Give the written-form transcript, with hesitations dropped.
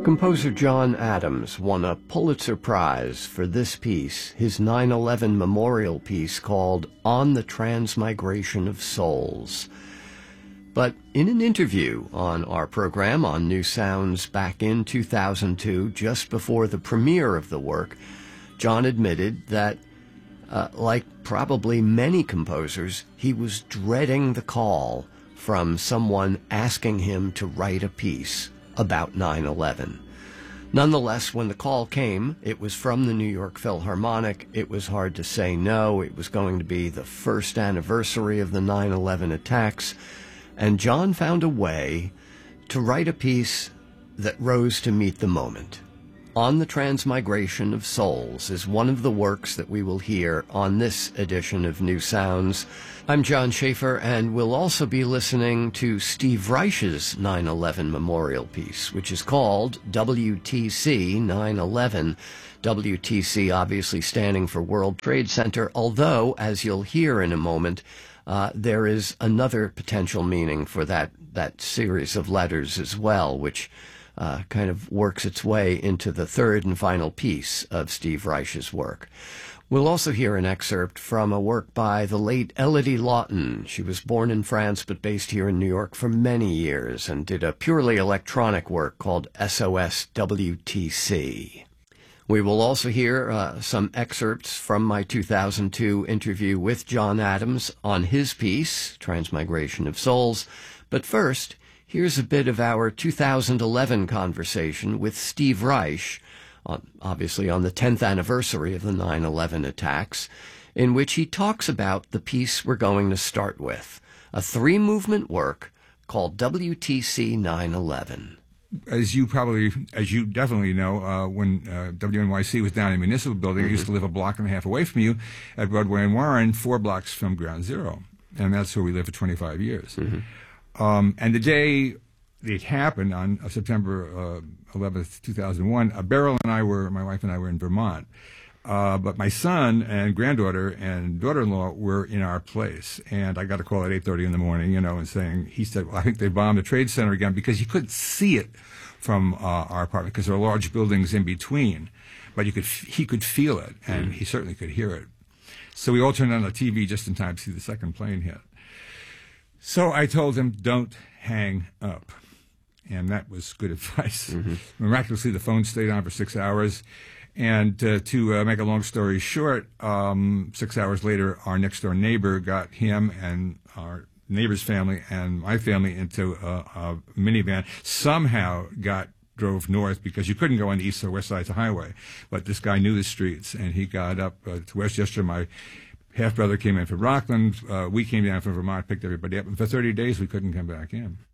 Composer John Adams won a Pulitzer Prize for this piece, his 9/11 memorial piece called On the Transmigration of Souls. But in an interview on our program on New Sounds back in 2002, just before the premiere of the work, John admitted that, like probably many composers, he was dreading the call from someone asking him to write a piece about 9/11. Nonetheless, when the call came, it was from the New York Philharmonic. It was hard to say no. It was going to be the first anniversary of the 9/11 attacks, and John found a way to write a piece that rose to meet the moment. On the Transmigration of Souls is one of the works that we will hear on this edition of New Sounds. I'm John Schaefer, and we'll also be listening to Steve Reich's 9/11 memorial piece, which is called WTC 9/11. WTC obviously standing for World Trade Center, although, as you'll hear in a moment, there is another potential meaning for that series of letters as well, which kind of works its way into the third and final piece of Steve Reich's work. We'll also hear an excerpt from a work by the late Elodie Lawton. She was born in France but based here in New York for many years and did a purely electronic work called SOS WTC. We will also hear some excerpts from my 2002 interview with John Adams on his piece, Transmigration of Souls. But first, here's a bit of our 2011 conversation with Steve Reich, obviously on the 10th anniversary of the 9/11 attacks, in which he talks about the piece we're going to start with, a three-movement work called WTC 9/11. As you definitely know, when WNYC was down in the municipal building, I used to live a block and a half away from you at Broadway and Warren, 4 blocks from Ground Zero. And that's where we lived for 25 years. And the day it happened, on September 11th, 2001, Beryl and my wife and I were in Vermont. But my son and granddaughter and daughter-in-law were in our place. And I got a call at 8:30 in the morning, and he said, well, I think they bombed the Trade Center again, because you couldn't see it from our apartment because there are large buildings in between. But he could feel it, and he certainly could hear it. So we all turned on the TV just in time to see the second plane hit. So I told him, don't hang up. And that was good advice. Miraculously, the phone stayed on for 6 hours. And to make a long story short, 6 hours later, our next-door neighbor got him and our neighbor's family and my family into a minivan, somehow drove north, because you couldn't go on the east or west sides of the highway. But this guy knew the streets, and he got up to Westchester. My half-brother came in from Rockland. We came down from Vermont, picked everybody up. And for 30 days, we couldn't come back in.